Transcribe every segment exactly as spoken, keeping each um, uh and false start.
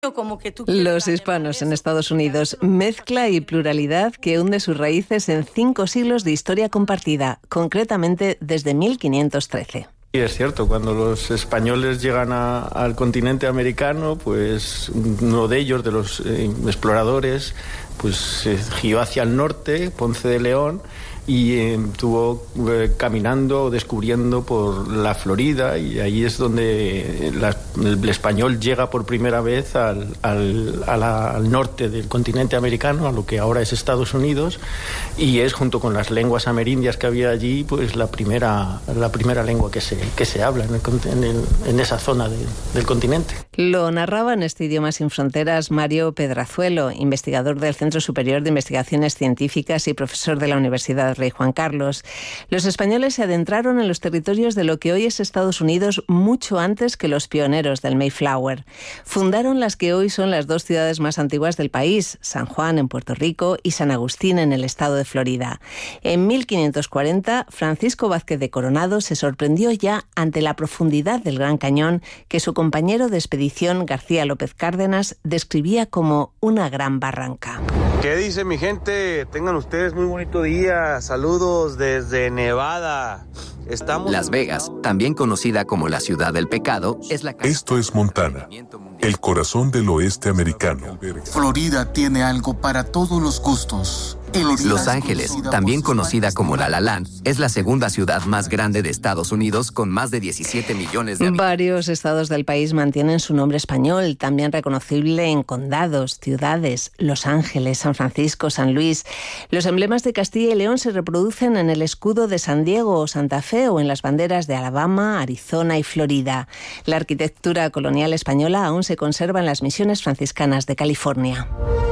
Como que tú Los hispanos en Estados Unidos, mezcla y pluralidad que hunde sus raíces en cinco siglos de historia compartida, concretamente desde mil quinientos trece. Y es cierto, cuando los españoles llegan a, al continente americano, pues uno de ellos, de los eh, exploradores, pues se giró hacia el norte, Ponce de León, y eh, estuvo eh, caminando, descubriendo por la Florida, y ahí es donde la, el español llega por primera vez al, al, a la, al norte del continente americano, a lo que ahora es Estados Unidos, y es, junto con las lenguas amerindias que había allí, pues la primera, la primera lengua que se, que se habla en, el, en, el, en esa zona de, del continente. Lo narraba en este Idioma sin Fronteras Mario Pedrazuelo, investigador del Centro Superior de Investigaciones Científicas y profesor de la Universidad Rey Juan Carlos. Los españoles se adentraron en los territorios de lo que hoy es Estados Unidos mucho antes que los pioneros del Mayflower. Fundaron las que hoy son las dos ciudades más antiguas del país, San Juan en Puerto Rico y San Agustín en el estado de Florida. En mil quinientos cuarenta, Francisco Vázquez de Coronado se sorprendió ya ante la profundidad del Gran Cañón que su compañero de expedición, García López Cárdenas, describía como una gran barranca. ¿Qué dice mi gente? Tengan ustedes muy bonito día. Saludos desde Nevada. Estamos Las Vegas, también conocida como la ciudad del pecado, es la... Esto es Montana, el corazón del oeste americano. Florida tiene algo para todos los gustos. Los Ángeles, también conocida como La La Land, es la segunda ciudad más grande de Estados Unidos con más de diecisiete millones de habitantes. Varios estados del país mantienen su nombre español, también reconocible en condados, ciudades, Los Ángeles, San Francisco, San Luis. Los emblemas de Castilla y León se reproducen en el escudo de San Diego o Santa Fe o en las banderas de Alabama, Arizona y Florida. La arquitectura colonial española aún se conserva en las misiones franciscanas de California.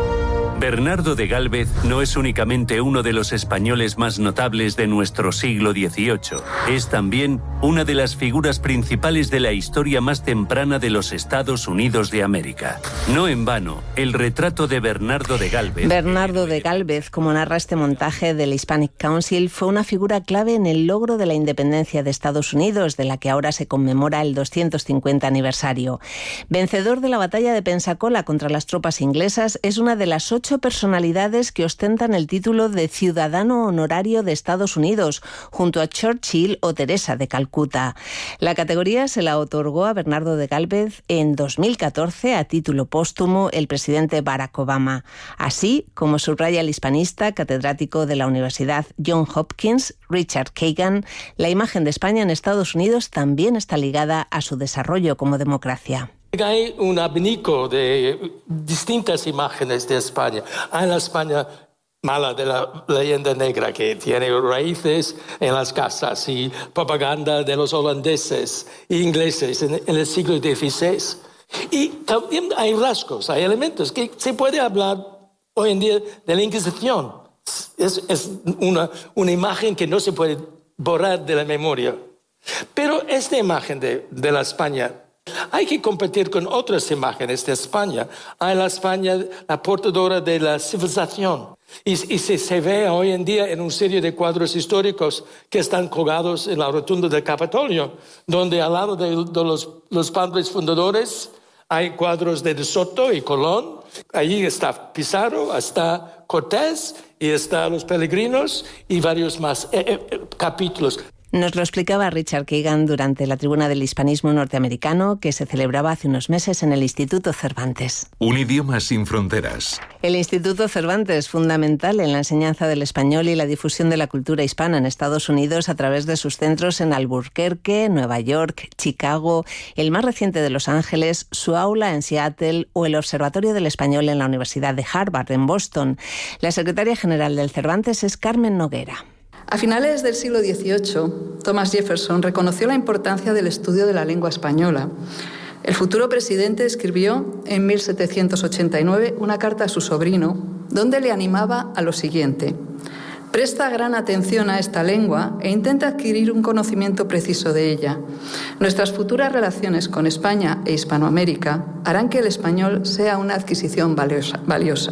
Bernardo de Gálvez no es únicamente uno de los españoles más notables de nuestro siglo dieciocho. Es también una de las figuras principales de la historia más temprana de los Estados Unidos de América. No en vano, el retrato de Bernardo de Gálvez... Bernardo de Gálvez, como narra este montaje del Hispanic Council, fue una figura clave en el logro de la independencia de Estados Unidos, de la que ahora se conmemora el doscientos cincuenta aniversario. Vencedor de la batalla de Pensacola contra las tropas inglesas, es una de las ocho personalidades que ostentan el título de Ciudadano Honorario de Estados Unidos, junto a Churchill o Teresa de Calcuta. La categoría se la otorgó a Bernardo de Gálvez en dos mil catorce a título póstumo el presidente Barack Obama. Así como subraya el hispanista catedrático de la Universidad Johns Hopkins, Richard Kagan, la imagen de España en Estados Unidos también está ligada a su desarrollo como democracia. Hay un abanico de distintas imágenes de España. Hay la España mala de la leyenda negra, que tiene raíces en las casas y propaganda de los holandeses e ingleses en, en el siglo dieciséis. Y también hay rasgos, hay elementos que se puede hablar hoy en día de la Inquisición. Es, es una, una imagen que no se puede borrar de la memoria. Pero esta imagen de, de la España hay que competir con otras imágenes de España. Hay la España, la portadora de la civilización. Y, y se, se ve hoy en día en una serie de cuadros históricos que están colgados en la rotunda del Capitolio, donde al lado de, de los, los padres fundadores hay cuadros de De Soto y Colón. Allí está Pizarro, está Cortés y están los peregrinos y varios más eh, eh, capítulos. Nos lo explicaba Richard Kagan durante la Tribuna del Hispanismo Norteamericano que se celebraba hace unos meses en el Instituto Cervantes. Un idioma sin fronteras. El Instituto Cervantes, fundamental en la enseñanza del español y la difusión de la cultura hispana en Estados Unidos a través de sus centros en Albuquerque, Nueva York, Chicago, el más reciente de Los Ángeles, su aula en Seattle o el Observatorio del Español en la Universidad de Harvard, en Boston. La secretaria general del Cervantes es Carmen Noguera. A finales del siglo dieciocho, Thomas Jefferson reconoció la importancia del estudio de la lengua española. El futuro presidente escribió en mil setecientos ochenta y nueve una carta a su sobrino, donde le animaba a lo siguiente: presta gran atención a esta lengua e intenta adquirir un conocimiento preciso de ella. Nuestras futuras relaciones con España e Hispanoamérica harán que el español sea una adquisición valiosa. valiosa.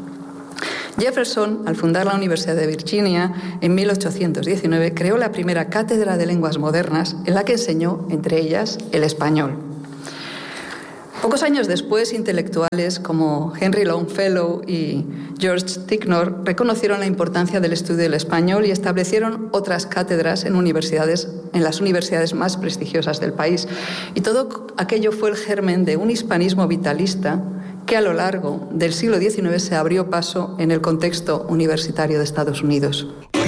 Jefferson, al fundar la Universidad de Virginia en mil ochocientos diecinueve, creó la primera cátedra de lenguas modernas en la que enseñó, entre ellas, el español. Pocos años después, intelectuales como Henry Longfellow y George Ticknor reconocieron la importancia del estudio del español y establecieron otras cátedras en universidades, en las universidades más prestigiosas del país. Y todo aquello fue el germen de un hispanismo vitalista que a lo largo del siglo diecinueve se abrió paso en el contexto universitario de Estados Unidos.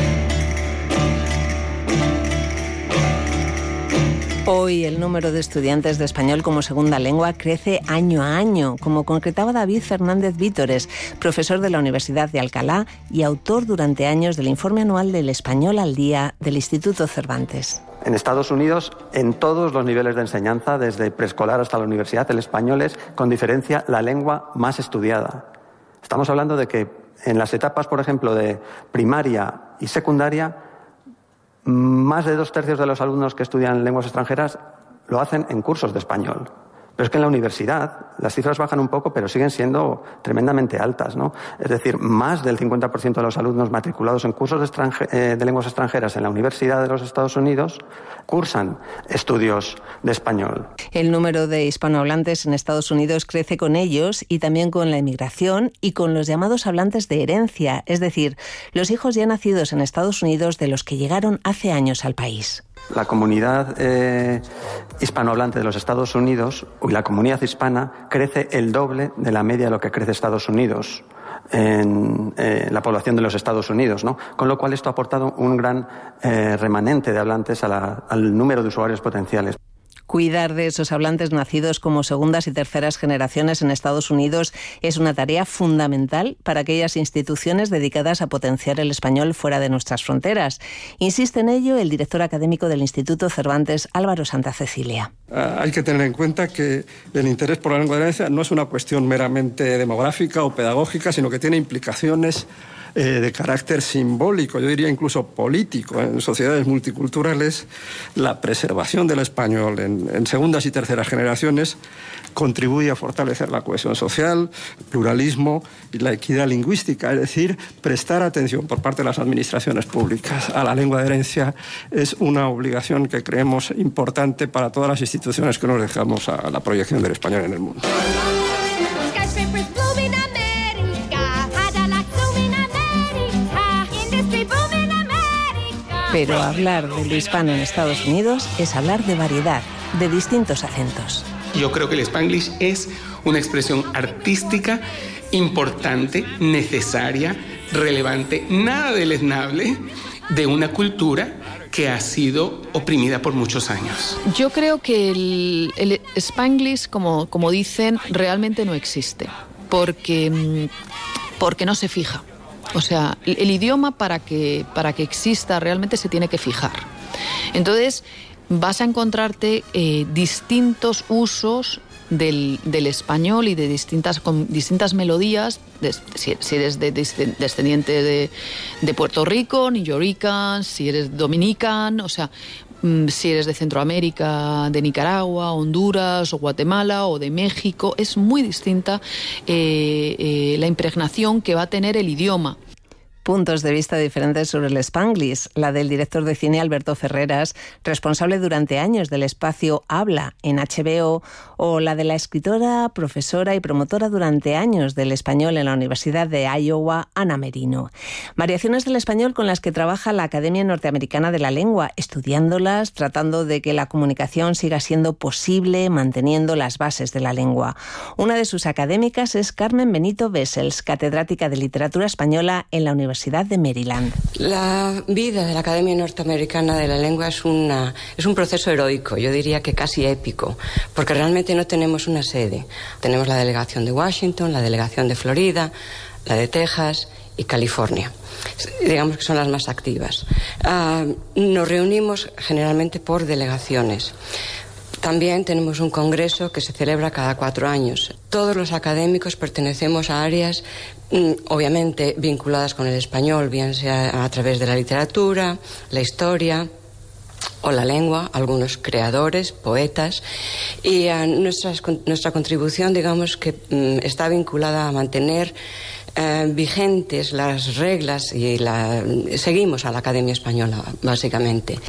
Hoy el número de estudiantes de español como segunda lengua crece año a año, como concretaba David Fernández Vítores, profesor de la Universidad de Alcalá y autor durante años del informe anual del Español al Día del Instituto Cervantes. En Estados Unidos, en todos los niveles de enseñanza, desde preescolar hasta la universidad, el español es, con diferencia, la lengua más estudiada. Estamos hablando de que en las etapas, por ejemplo, de primaria y secundaria, más de dos tercios de los alumnos que estudian lenguas extranjeras lo hacen en cursos de español. Pero es que en la universidad las cifras bajan un poco, pero siguen siendo tremendamente altas, ¿no? Es decir, más del cincuenta por ciento de los alumnos matriculados en cursos de, extranje- eh, de lenguas extranjeras en la Universidad de los Estados Unidos cursan estudios de español. El número de hispanohablantes en Estados Unidos crece con ellos y también con la emigración y con los llamados hablantes de herencia, es decir, los hijos ya nacidos en Estados Unidos de los que llegaron hace años al país. La comunidad eh, hispanohablante de los Estados Unidos y la comunidad hispana crece el doble de la media de lo que crece Estados Unidos en eh, la población de los Estados Unidos, ¿no? Con lo cual esto ha aportado un gran eh, remanente de hablantes a la, al número de usuarios potenciales. Cuidar de esos hablantes nacidos como segundas y terceras generaciones en Estados Unidos es una tarea fundamental para aquellas instituciones dedicadas a potenciar el español fuera de nuestras fronteras. Insiste en ello el director académico del Instituto Cervantes, Álvaro Santa Cecilia. Uh, hay que tener en cuenta que el interés por la lengua de herencia no es una cuestión meramente demográfica o pedagógica, sino que tiene implicaciones Eh, de carácter simbólico, yo diría incluso político. En sociedades multiculturales, la preservación del español en, en segundas y terceras generaciones contribuye a fortalecer la cohesión social, el pluralismo y la equidad lingüística. Es decir, prestar atención por parte de las administraciones públicas a la lengua de herencia es una obligación que creemos importante para todas las instituciones que nos dejamos a la proyección del español en el mundo. Pero hablar de lo hispano en Estados Unidos es hablar de variedad, de distintos acentos. Yo creo que el Spanglish es una expresión artística importante, necesaria, relevante, nada deleznable de una cultura que ha sido oprimida por muchos años. Yo creo que el, el Spanglish, como, como dicen, realmente no existe, porque, porque no se fija. O sea, el, el idioma para que, para que exista realmente se tiene que fijar. Entonces, vas a encontrarte eh, distintos usos del, del español y de distintas, con distintas melodías. De, si, si eres de, de, descendiente de, de Puerto Rico, New Yorker, si eres dominican, o sea, si eres de Centroamérica, de Nicaragua, Honduras o Guatemala o de México, es muy distinta eh, eh, la impregnación que va a tener el idioma. Puntos de vista diferentes sobre el Spanglish, la del director de cine Alberto Ferreras, responsable durante años del espacio Habla en H B O, o la de la escritora, profesora y promotora durante años del español en la Universidad de Iowa, Ana Merino. Variaciones del español con las que trabaja la Academia Norteamericana de la Lengua, estudiándolas, tratando de que la comunicación siga siendo posible, manteniendo las bases de la lengua. Una de sus académicas es Carmen Benito Wessels, catedrática de Literatura Española en la Universidad de Maryland. La vida de la Academia Norteamericana de la Lengua es, una, es un proceso heroico, yo diría que casi épico, porque realmente no tenemos una sede. Tenemos la delegación de Washington, la delegación de Florida, la de Texas y California. Digamos que son las más activas. Uh, nos reunimos generalmente por delegaciones. También tenemos un congreso que se celebra cada cuatro años. Todos los académicos pertenecemos a áreas, obviamente, vinculadas con el español, bien sea a través de la literatura, la historia o la lengua, algunos creadores, poetas, y uh, nuestras, nuestra contribución, digamos, que um, está vinculada a mantener uh, vigentes las reglas y la, seguimos a la Academia Española, básicamente.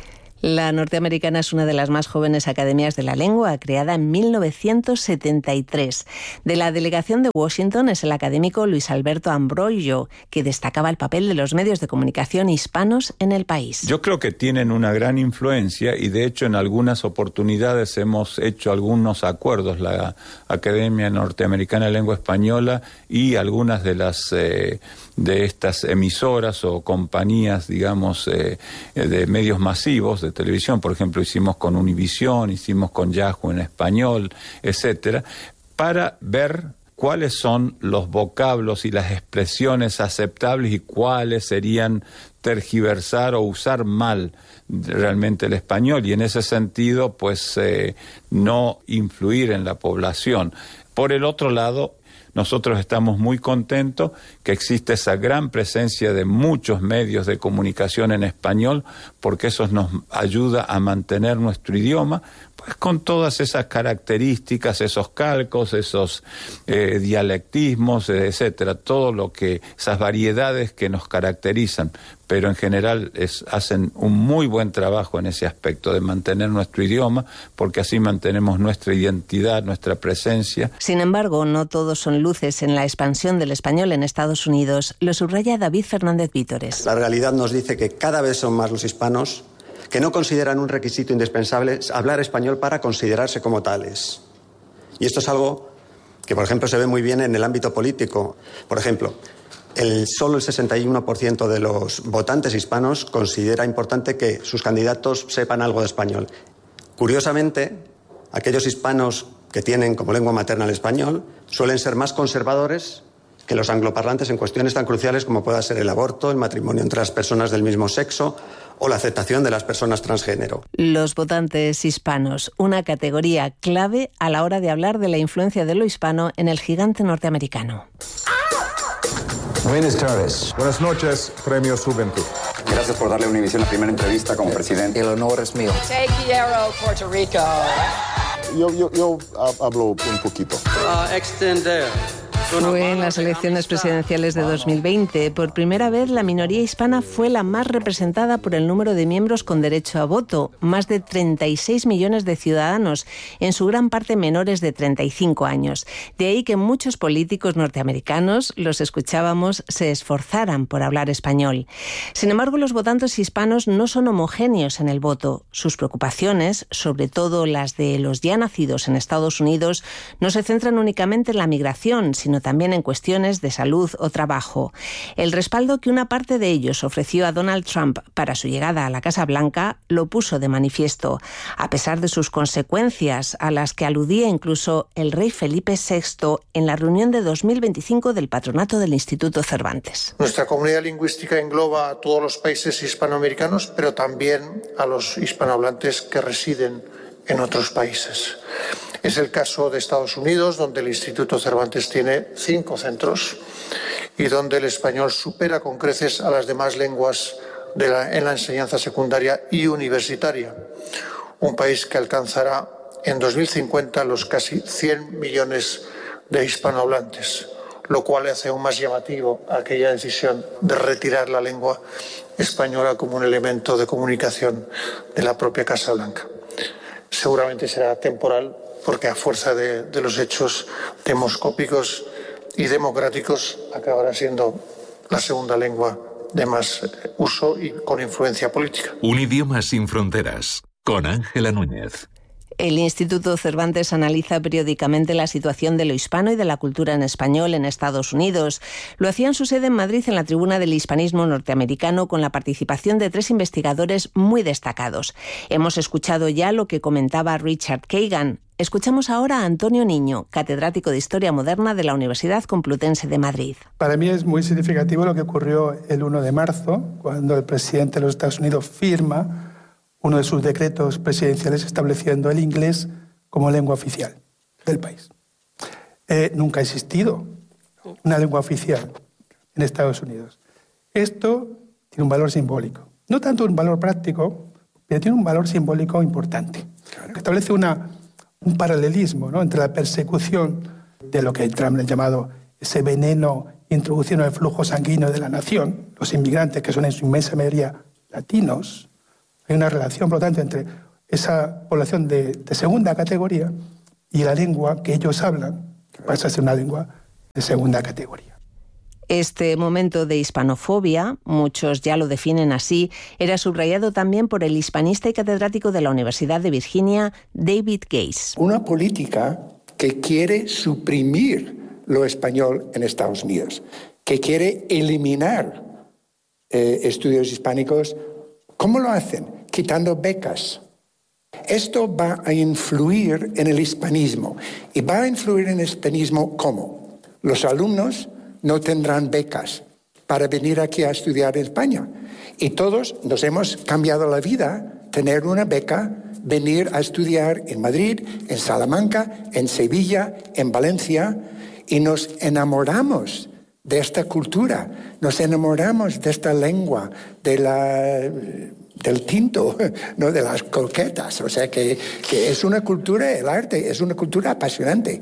La norteamericana es una de las más jóvenes academias de la lengua, creada en mil novecientos setenta y tres. De la delegación de Washington es el académico Luis Alberto Ambrogio, que destacaba el papel de los medios de comunicación hispanos en el país. Yo creo que tienen una gran influencia y de hecho en algunas oportunidades hemos hecho algunos acuerdos, la Academia Norteamericana de Lengua Española y algunas de las eh, de estas emisoras o compañías, digamos, eh, de medios masivos de televisión. Por ejemplo, hicimos con Univisión, hicimos con Yahoo en español, etcétera, para ver cuáles son los vocablos y las expresiones aceptables y cuáles serían tergiversar o usar mal realmente el español, y en ese sentido, pues, eh, no influir en la población. Por el otro lado, nosotros estamos muy contentos que existe esa gran presencia de muchos medios de comunicación en español, porque eso nos ayuda a mantener nuestro idioma, pues con todas esas características, esos calcos, esos eh, dialectismos, etcétera, todo lo que, esas variedades que nos caracterizan, pero en general es, hacen un muy buen trabajo en ese aspecto de mantener nuestro idioma, porque así mantenemos nuestra identidad, nuestra presencia. Sin embargo, no todos son luces en la expansión del español en Estados Unidos, lo subraya David Fernández Vítores. La realidad nos dice que cada vez son más los hispanos que no consideran un requisito indispensable hablar español para considerarse como tales. Y esto es algo que, por ejemplo, se ve muy bien en el ámbito político. Por ejemplo, el, solo el sesenta y uno por ciento de los votantes hispanos considera importante que sus candidatos sepan algo de español. Curiosamente, aquellos hispanos que tienen como lengua materna el español suelen ser más conservadores que los angloparlantes en cuestiones tan cruciales como pueda ser el aborto, el matrimonio entre las personas del mismo sexo o la aceptación de las personas transgénero. Los votantes hispanos, una categoría clave a la hora de hablar de la influencia de lo hispano en el gigante norteamericano. Buenas tardes. Buenas noches, Premio Juventud. Gracias por darle a Univisión la primera entrevista como presidente. El honor es mío. Te quiero, Puerto Rico. Yo, yo, yo hablo un poquito. Uh, extender. Fue en las elecciones presidenciales de dos mil veinte. Por primera vez, la minoría hispana fue la más representada por el número de miembros con derecho a voto, más de treinta y seis millones de ciudadanos, en su gran parte menores de treinta y cinco años. De ahí que muchos políticos norteamericanos, los escuchábamos, se esforzaran por hablar español. Sin embargo, los votantes hispanos no son homogéneos en el voto. Sus preocupaciones, sobre todo las de los ya nacidos en Estados Unidos, no se centran únicamente en la migración, sino también en cuestiones de salud o trabajo. El respaldo que una parte de ellos ofreció a Donald Trump para su llegada a la Casa Blanca lo puso de manifiesto, a pesar de sus consecuencias, a las que aludía incluso el rey Felipe sexto en la reunión de dos mil veinticinco del patronato del Instituto Cervantes. Nuestra comunidad lingüística engloba a todos los países hispanoamericanos, pero también a los hispanohablantes que residen en otros países. Es el caso de Estados Unidos, donde el Instituto Cervantes tiene cinco centros y donde el español supera con creces a las demás lenguas de la, en la enseñanza secundaria y universitaria. Un país que alcanzará en dos mil cincuenta los casi cien millones de hispanohablantes, lo cual hace aún más llamativo aquella decisión de retirar la lengua española como un elemento de comunicación de la propia Casa Blanca. Seguramente será temporal, porque a fuerza de, de los hechos demoscópicos y democráticos acabará siendo la segunda lengua de más uso y con influencia política. Un idioma sin fronteras, con Ángela Núñez. El Instituto Cervantes analiza periódicamente la situación de lo hispano y de la cultura en español en Estados Unidos. Lo hacía en su sede en Madrid, en la Tribuna del Hispanismo Norteamericano, con la participación de tres investigadores muy destacados. Hemos escuchado ya lo que comentaba Richard Kagan. Escuchamos ahora a Antonio Niño, catedrático de Historia Moderna de la Universidad Complutense de Madrid. Para mí es muy significativo lo que ocurrió el primero de marzo, cuando el presidente de los Estados Unidos firma uno de sus decretos presidenciales estableciendo el inglés como lengua oficial del país. Eh, nunca ha existido una lengua oficial en Estados Unidos. Esto tiene un valor simbólico. No tanto un valor práctico, pero tiene un valor simbólico importante. Claro. Establece una, un paralelismo, ¿no?, entre la persecución de lo que Trump ha llamado ese veneno introducido en el flujo sanguíneo de la nación, los inmigrantes, que son en su inmensa mayoría latinos, Hay una relación, por lo tanto, entre esa población de, de segunda categoría y la lengua que ellos hablan, que pasa a ser una lengua de segunda categoría. Este momento de hispanofobia, muchos ya lo definen así, era subrayado también por el hispanista y catedrático de la Universidad de Virginia, David Gase. Una política que quiere suprimir lo español en Estados Unidos, que quiere eliminar eh, estudios hispánicos. ¿Cómo lo hacen? Quitando becas. Esto va a influir en el hispanismo. ¿Y va a influir en el hispanismo cómo? Los alumnos no tendrán becas para venir aquí a estudiar en España. Y todos nos hemos cambiado la vida, tener una beca, venir a estudiar en Madrid, en Salamanca, en Sevilla, en Valencia, y nos enamoramos de esta cultura, nos enamoramos de esta lengua, de la, del tinto, ¿no? De las croquetas. O sea que, que es una cultura, el arte es una cultura apasionante.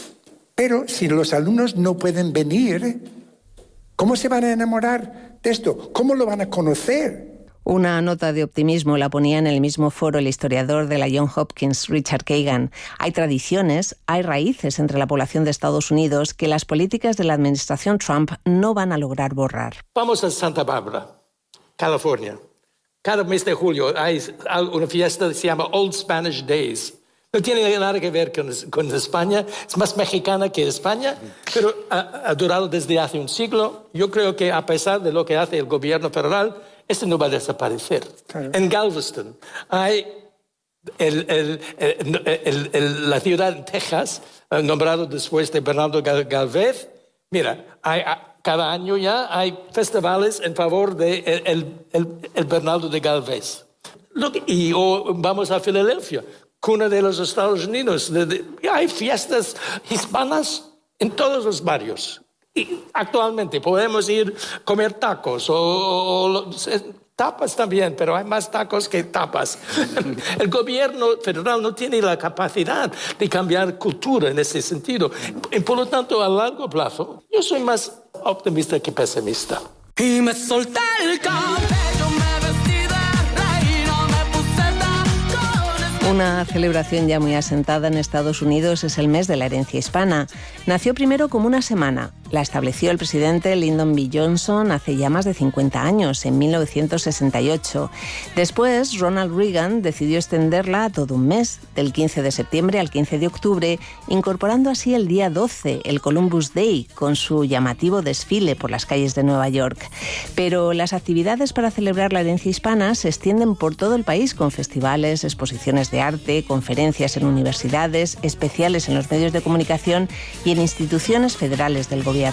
Pero si los alumnos no pueden venir, ¿cómo se van a enamorar de esto? ¿Cómo lo van a conocer? Una nota de optimismo la ponía en el mismo foro el historiador de la Johns Hopkins, Richard Kagan. Hay tradiciones, hay raíces entre la población de Estados Unidos que las políticas de la administración Trump no van a lograr borrar. Vamos a Santa Bárbara, California. Cada mes de julio hay una fiesta que se llama Old Spanish Days. No tiene nada que ver con, con España, es más mexicana que España, pero ha, ha durado desde hace un siglo. Yo creo que a pesar de lo que hace el gobierno federal, esto no va a desaparecer. Claro. En Galveston hay el, el, el, el, el, la ciudad de Texas, nombrado después de Bernardo Galvez. Mira, hay, cada año ya hay festivales en favor de el, el, el Bernardo de Galvez. Y o vamos a Filadelfia, cuna de los Estados Unidos. De, de, hay fiestas hispanas en todos los barrios. Y actualmente podemos ir a comer tacos o, o, o tapas también, pero hay más tacos que tapas. El gobierno federal no tiene la capacidad de cambiar cultura en ese sentido. Y por lo tanto, a largo plazo, yo soy más optimista que pesimista. Y me solté el cabello, me vestí de reina, me puse tacones. Una celebración ya muy asentada en Estados Unidos es el mes de la herencia hispana. Nació primero como una semana. La estableció el presidente Lyndon B. Johnson hace ya más de cincuenta años, en mil novecientos sesenta y ocho. Después, Ronald Reagan decidió extenderla a todo un mes, del quince de septiembre al quince de octubre, incorporando así el día doce, el Columbus Day, con su llamativo desfile por las calles de Nueva York. Pero las actividades para celebrar la herencia hispana se extienden por todo el país, con festivales, exposiciones de arte, conferencias en universidades, especiales en los medios de comunicación y en instituciones federales del gobierno.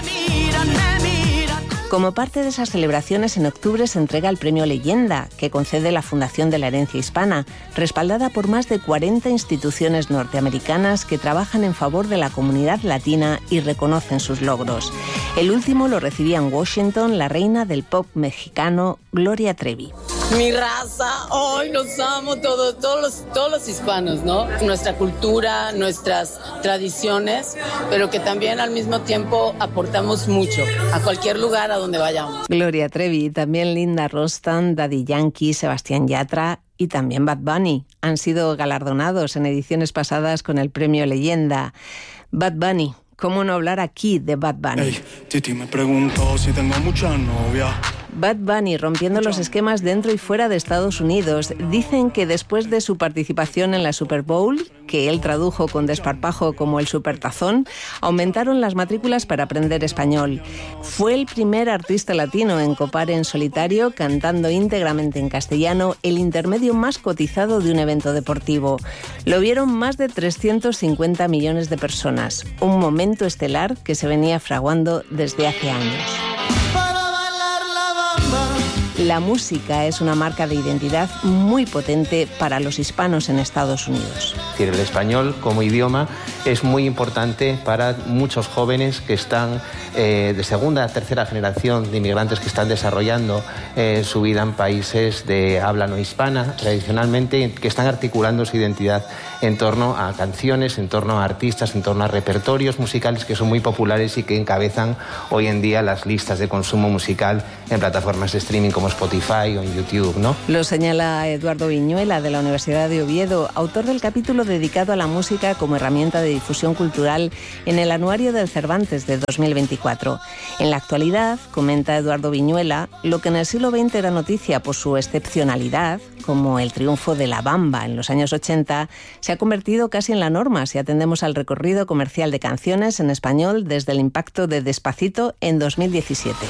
Como parte de esas celebraciones, en octubre se entrega el Premio Leyenda, que concede la Fundación de la Herencia Hispana, respaldada por más de cuarenta instituciones norteamericanas que trabajan en favor de la comunidad latina y reconocen sus logros. El último lo recibía en Washington la reina del pop mexicano, Gloria Trevi. Mi raza, hoy los amo todos, todos los, todos los hispanos, ¿no? Nuestra cultura, nuestras tradiciones, pero que también al mismo tiempo aportamos mucho a cualquier lugar a donde vayamos. Gloria Trevi, también Linda Ronstadt, Daddy Yankee, Sebastián Yatra y también Bad Bunny han sido galardonados en ediciones pasadas con el Premio Leyenda. Bad Bunny. ¿Cómo no hablar aquí de Bad Bunny? Hey, Titi me preguntó si tengo mucha novia. Bad Bunny rompiendo los esquemas dentro y fuera de Estados Unidos. Dicen que después de su participación en la Super Bowl, que él tradujo con desparpajo como el Supertazón, aumentaron las matrículas para aprender español. Fue el primer artista latino en copar en solitario, cantando íntegramente en castellano, el intermedio más cotizado de un evento deportivo. Lo vieron más de trescientos cincuenta millones de personas. Un momento estelar que se venía fraguando desde hace años. La música es una marca de identidad muy potente para los hispanos en Estados Unidos. El español como idioma es muy importante para muchos jóvenes que están eh, de segunda, tercera generación de inmigrantes que están desarrollando eh, su vida en países de habla no hispana, tradicionalmente, que están articulando su identidad en torno a canciones, en torno a artistas, en torno a repertorios musicales que son muy populares y que encabezan hoy en día las listas de consumo musical en plataformas de streaming como como Spotify o en YouTube, ¿no? Lo señala Eduardo Viñuela, de la Universidad de Oviedo, autor del capítulo dedicado a la música como herramienta de difusión cultural en el Anuario del Cervantes de dos mil veinticuatro. En la actualidad, comenta Eduardo Viñuela, lo que en el siglo veinte era noticia por su excepcionalidad, como el triunfo de la bamba en los años ochenta, se ha convertido casi en la norma si atendemos al recorrido comercial de canciones en español desde el impacto de Despacito en dos mil diecisiete.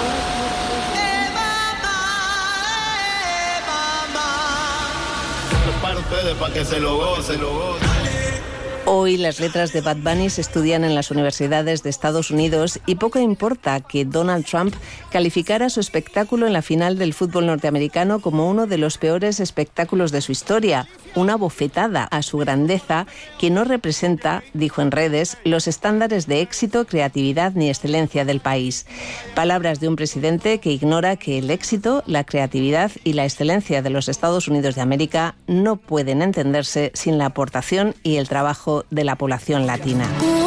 Hoy las letras de Bad Bunny se estudian en las universidades de Estados Unidos y poco importa que Donald Trump calificara su espectáculo en la final del fútbol norteamericano como uno de los peores espectáculos de su historia, una bofetada a su grandeza que no representa, dijo en redes, los estándares de éxito, creatividad ni excelencia del país. Palabras de un presidente que ignora que el éxito, la creatividad y la excelencia de los Estados Unidos de América no pueden entenderse sin la aportación y el trabajo de la población latina.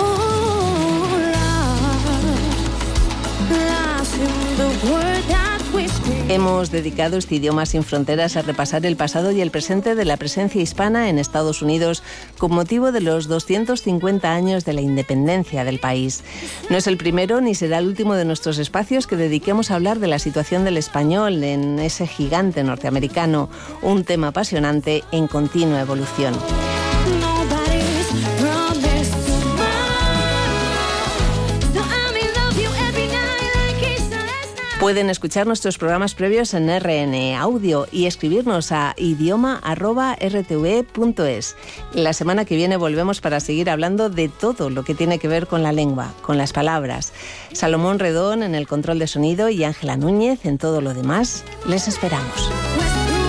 Hemos dedicado este Idioma sin Fronteras a repasar el pasado y el presente de la presencia hispana en Estados Unidos con motivo de los doscientos cincuenta años de la independencia del país. No es el primero ni será el último de nuestros espacios que dediquemos a hablar de la situación del español en ese gigante norteamericano, un tema apasionante en continua evolución. Pueden escuchar nuestros programas previos en R N Audio y escribirnos a idioma arroba r t v punto es. La semana que viene volvemos para seguir hablando de todo lo que tiene que ver con la lengua, con las palabras. Salomón Redón en el control de sonido y Ángela Núñez en todo lo demás. Les esperamos.